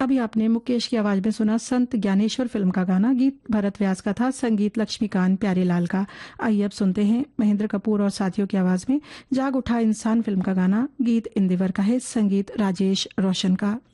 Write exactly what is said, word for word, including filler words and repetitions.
अभी आपने मुकेश की आवाज में सुना संत ज्ञानेश्वर फिल्म का गाना। गीत भरत व्यास का था, संगीत लक्ष्मीकांत प्यारेलाल का। आइए अब सुनते हैं महेंद्र कपूर और साथियों की आवाज में जाग उठा इंसान फिल्म का गाना। गीत इंदिवर का है, संगीत राजेश रोशन का।